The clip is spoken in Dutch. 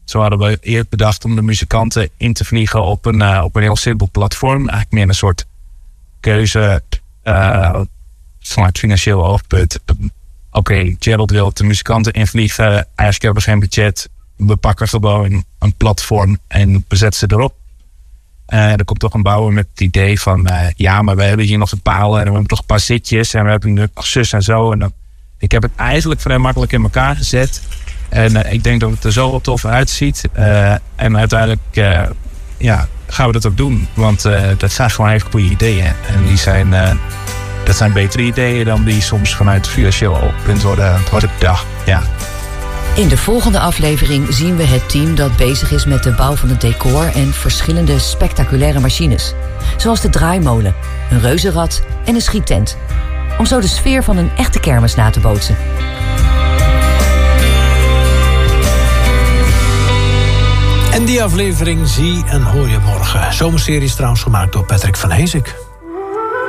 Zo hadden we eerst bedacht om de muzikanten in te vliegen op een heel simpel platform. Eigenlijk meer een soort keuze vanuit financieel oogpunt. Oké, Gerald wil de muzikanten invliegen. Eigenlijk hebben we geen budget. We pakken gewoon een platform en we zetten ze erop. Er komt toch een bouwer met het idee van... maar we hebben hier nog een paal en we hebben nog een paar zitjes... en we hebben nu nog zus en zo. En ik heb het eigenlijk vrij makkelijk in elkaar gezet. En ik denk dat het er zo wel tof uitziet. En uiteindelijk gaan we dat ook doen. Want dat zijn gewoon even goede ideeën. En dat zijn betere ideeën dan die soms vanuit financieel oogpunt worden bedacht. Ja. In de volgende aflevering zien we het team dat bezig is met de bouw van het decor en verschillende spectaculaire machines. Zoals de draaimolen, een reuzenrad en een schiettent. Om zo de sfeer van een echte kermis na te bootsen. En die aflevering zie en hoor je morgen. Zomerserie is trouwens gemaakt door Patrick van Heesik.